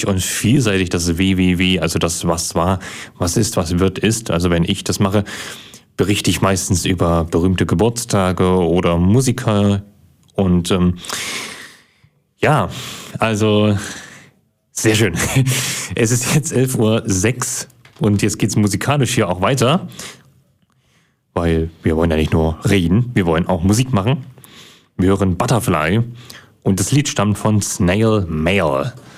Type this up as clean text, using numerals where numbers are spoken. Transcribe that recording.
und vielseitig, das WWW, also das was war, was ist, was wird, ist. Also wenn ich das mache, berichte ich meistens über berühmte Geburtstage oder Musiker und ja, also sehr schön. Es ist jetzt 11:06 Uhr und jetzt geht's musikalisch hier auch weiter, weil wir wollen ja nicht nur reden, wir wollen auch Musik machen. Wir hören Butterfly und das Lied stammt von Snail Mail.